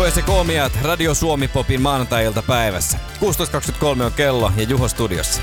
ja se koomiat Radio Suomi Popin maanantai-iltapäivässä. 16.23 on kello ja Juho studiossa.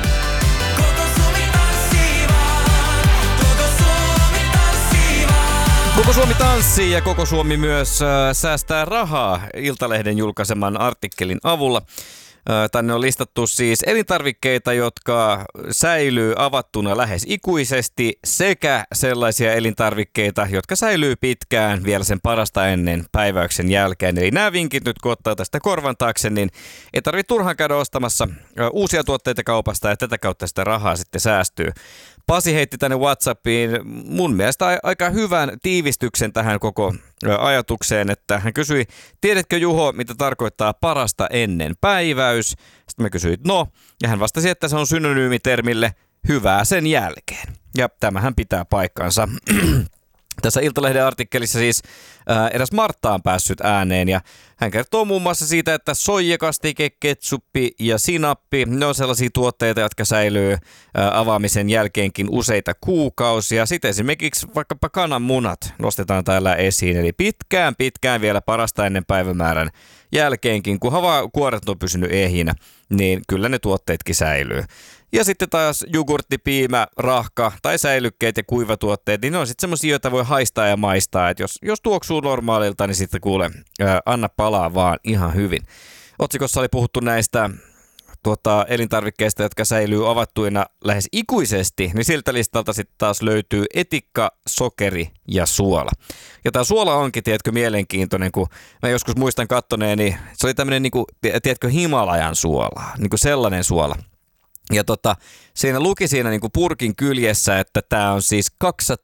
Koko Suomi tanssii ja koko Suomi myös säästää rahaa Iltalehden julkaiseman artikkelin avulla. Tänne on listattu siis elintarvikkeita, jotka säilyy avattuna lähes ikuisesti, sekä sellaisia elintarvikkeita, jotka säilyy pitkään vielä sen parasta ennen päiväyksen jälkeen. Eli nämä vinkit nyt, kun ottaa tästä korvan taakse, niin ei tarvitse turhaan käydä ostamassa uusia tuotteita kaupasta ja tätä kautta sitä rahaa sitten säästyy. Pasi heitti tänne WhatsAppiin mun mielestä aika hyvän tiivistyksen tähän koko ajatukseen, että hän kysyi, tiedätkö Juho, mitä tarkoittaa parasta ennen päiväys? Sitten mä kysyin, no, ja hän vastasi, että se on synonyymitermille hyvää sen jälkeen. Ja tämähän pitää paikkansa. Tässä Iltalehden artikkelissa siis eräs Martta on päässyt ääneen ja hän kertoo muun muassa siitä, että soijakastike, ketsuppi ja sinappi, ne on sellaisia tuotteita, jotka säilyy avaamisen jälkeenkin useita kuukausia. Sitten esimerkiksi vaikkapa kananmunat nostetaan täällä esiin, eli pitkään vielä parasta ennen päivämäärän jälkeenkin, kun kuoret on pysynyt ehjinä, niin kyllä ne tuotteetkin säilyy. Ja sitten taas jogurtti, piimä, rahka tai säilykkeet ja kuivatuotteet, niin ne on sitten semmosia, joita voi haistaa ja maistaa. Et jos tuoksuu normaalilta, niin sitten kuule, anna palaa vaan ihan hyvin. Otsikossa oli puhuttu näistä elintarvikkeista, jotka säilyy avattuina lähes ikuisesti, niin siltä listalta sitten taas löytyy etikka, sokeri ja suola. Ja tämä suola onkin, tiedätkö, mielenkiintoinen, kun mä joskus muistan kattoneeni, se oli tämmöinen, niin kuin, tiedätkö, Himalajan suolaa, niin kuin sellainen suola. Ja siinä luki siinä niin kuin purkin kyljessä, että tämä on siis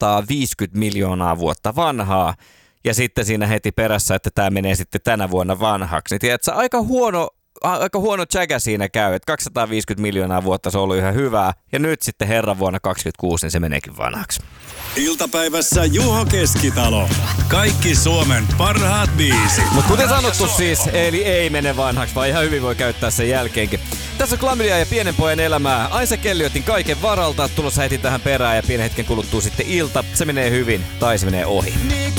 250 miljoonaa vuotta vanhaa. Ja sitten siinä heti perässä, että tämä menee sitten tänä vuonna vanhaksi. Niin tiedätkö, aika huono tsäkä siinä käy, että 250 miljoonaa vuotta se on ollut ihan hyvää. Ja nyt sitten herran vuonna 2026, niin se meneekin vanhaksi. Iltapäivässä Juho Keskitalo. Kaikki Suomen parhaat biisit. Mutta kuten sanottu siis, eli ei mene vanhaksi, vaan ihan hyvin voi käyttää sen jälkeenkin. Tässä on Klamydia ja pienen pojan elämää. Aisa Kelliotin kaiken varalta. Tulossa heti tähän perään ja pienen hetken kuluttuu sitten ilta. Se menee hyvin tai se menee ohi.